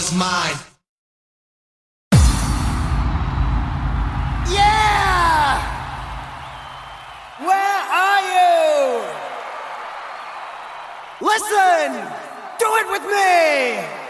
was mine. Yeah! Where are you? Listen! Do it with me!